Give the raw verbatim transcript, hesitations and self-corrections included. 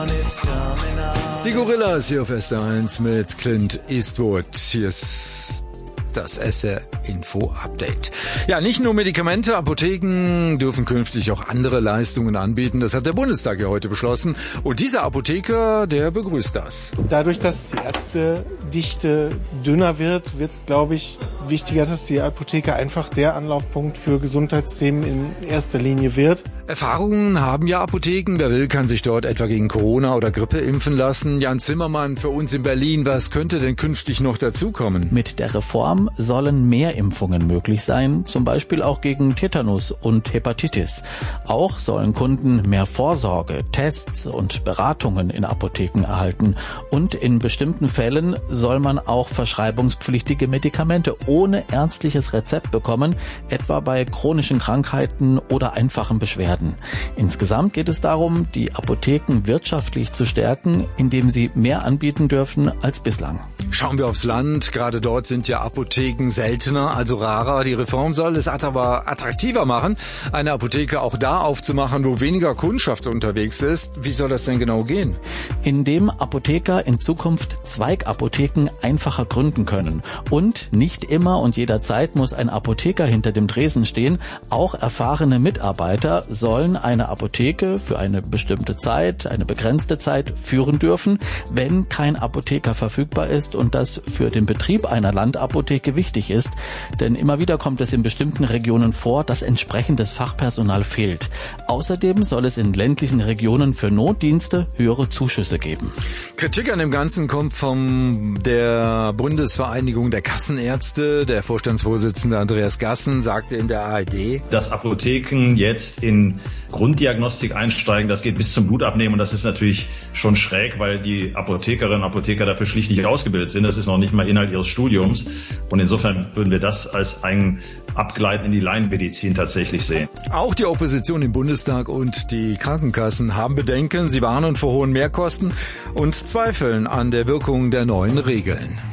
Die Gorillas hier auf S R eins mit Clint Eastwood. Hier ist das S R Info Update. Ja, nicht nur Medikamente, Apotheken dürfen künftig auch andere Leistungen anbieten. Das hat der Bundestag ja heute beschlossen. Und dieser Apotheker, der begrüßt das. Dadurch, dass die Ärztedichte dünner wird, wird es, glaube ich, wichtiger, dass die Apotheke einfach der Anlaufpunkt für Gesundheitsthemen in erster Linie wird. Erfahrungen haben ja Apotheken. Wer will, kann sich dort etwa gegen Corona oder Grippe impfen lassen. Jan Zimmermann für uns in Berlin. Was könnte denn künftig noch dazukommen? Mit der Reform sollen mehr Impfungen möglich sein, zum Beispiel auch gegen Tetanus und Hepatitis. Auch sollen Kunden mehr Vorsorge, Tests und Beratungen in Apotheken erhalten. Und in bestimmten Fällen soll man auch verschreibungspflichtige Medikamente ohne ärztliches Rezept bekommen, etwa bei chronischen Krankheiten oder einfachen Beschwerden. Insgesamt geht es darum, die Apotheken wirtschaftlich zu stärken, indem sie mehr anbieten dürfen als bislang. Schauen wir aufs Land. Gerade dort sind ja Apotheken seltener, also rarer. Die Reform soll es aber attraktiver machen, eine Apotheke auch da aufzumachen, wo weniger Kundschaft unterwegs ist. Wie soll das denn genau gehen? Indem Apotheker in Zukunft Zweigapotheken einfacher gründen können. Und nicht immer und jederzeit muss ein Apotheker hinter dem Tresen stehen. Auch erfahrene Mitarbeiter sollen eine Apotheke für eine bestimmte Zeit, eine begrenzte Zeit führen dürfen, wenn kein Apotheker verfügbar ist und das für den Betrieb einer Landapotheke wichtig ist. Denn immer wieder kommt es in bestimmten Regionen vor, dass entsprechendes Fachpersonal fehlt. Außerdem soll es in ländlichen Regionen für Notdienste höhere Zuschüsse geben. Kritik an dem Ganzen kommt von der Bundesvereinigung der Kassenärzte. Der Vorstandsvorsitzende Andreas Gassen sagte in der A R D, dass Apotheken jetzt in Grunddiagnostik einsteigen, das geht bis zum Blutabnehmen und das ist natürlich schon schräg, weil die Apothekerinnen und Apotheker dafür schlicht nicht ausgebildet sind. Das ist noch nicht mal Inhalt ihres Studiums und insofern würden wir das als ein Abgleiten in die Laienmedizin tatsächlich sehen. Auch die Opposition im Bundestag und die Krankenkassen haben Bedenken. Sie warnen vor hohen Mehrkosten und zweifeln an der Wirkung der neuen Regeln.